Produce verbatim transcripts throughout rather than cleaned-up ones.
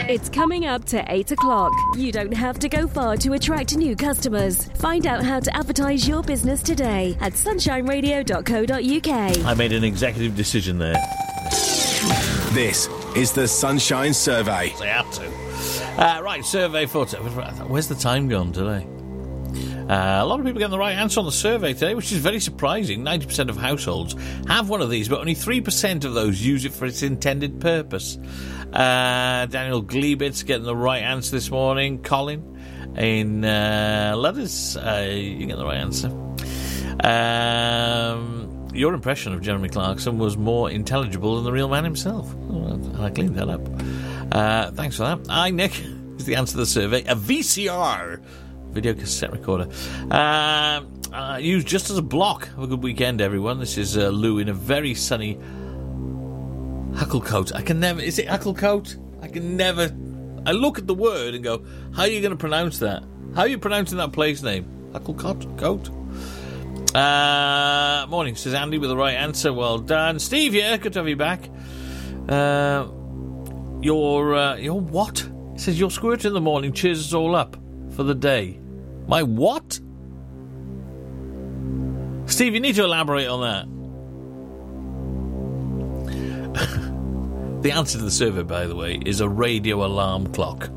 It's coming up to eight o'clock. You don't have to go far to attract new customers. Find out how to advertise your business today at sunshine radio dot co dot uk. I made an executive decision there. This is the Sunshine Survey. I have to. Uh, right, survey for... T- Where's the time gone today? Uh, a lot of people getting the right answer on the survey today, which is very surprising. ninety percent of households have one of these, but only three percent of those use it for its intended purpose. Uh, Daniel Glebitz getting the right answer this morning. Colin in uh, Letters, uh, you get the right answer. Um, your impression of Jeremy Clarkson was more intelligible than the real man himself. Oh, I cleaned that up. Uh, thanks for that. I, Nick, is the answer to the survey. A V C R, video cassette recorder, uh, uh, used just as a block. Have a good weekend, everyone. This is uh, Lou in a very sunny Hucklecote. I can never... Is it Hucklecote? I can never... I look at the word and go, how are you going to pronounce that? How are you pronouncing that place name? Hucklecote? Coat? Uh, morning, says Andy with the right answer. Well done. Steve, yeah, good to have you back. Uh, your, uh, your what? It says your squirt in the morning cheers us all up for the day. My what? Steve, you need to elaborate on that. The answer to the survey, by the way, is a radio alarm clock.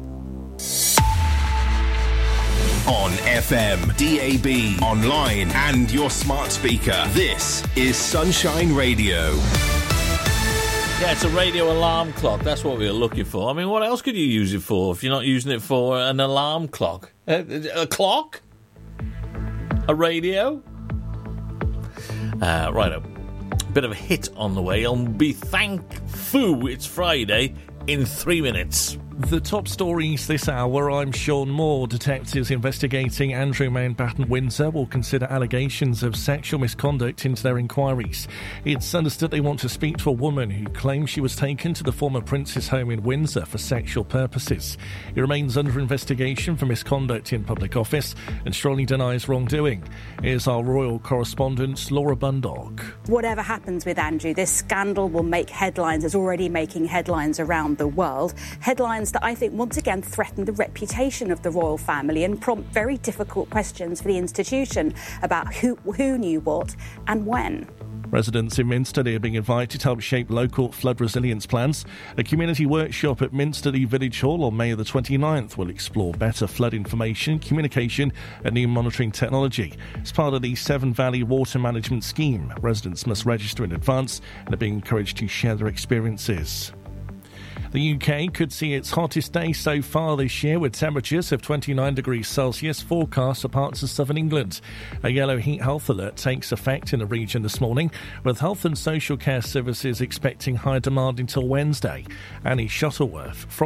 On F M, D A B, online and your smart speaker. This is Sunshine Radio. Yeah, it's a radio alarm clock. That's what we were looking for. I mean, what else could you use it for if you're not using it for an alarm clock? A, a clock? A radio? Uh, right up. Bit of a hit on the way. I'll be thankful it's Friday in three minutes. The top stories this hour. I'm Sean Moore. Detectives investigating Andrew Mountbatten Windsor will consider allegations of sexual misconduct into their inquiries. It's understood they want to speak to a woman who claims she was taken to the former prince's home in Windsor for sexual purposes. He remains under investigation for misconduct in public office and strongly denies wrongdoing. Here's our royal correspondent, Laura Bundog. Whatever happens with Andrew, this scandal will make headlines. It's already making headlines around the world. Headlines that I think once again threaten the reputation of the royal family and prompt very difficult questions for the institution about who who knew what and when. Residents in Minsterley are being invited to help shape local flood resilience plans. A community workshop at Minsterley Village Hall on May the twenty-ninth will explore better flood information, communication and new monitoring technology. As part of the Severn Valley Water Management Scheme, residents must register in advance and are being encouraged to share their experiences. The U K could see its hottest day so far this year, with temperatures of twenty-nine degrees Celsius forecast for parts of southern England. A yellow heat health alert takes effect in the region this morning, with health and social care services expecting high demand until Wednesday. Annie Shuttleworth from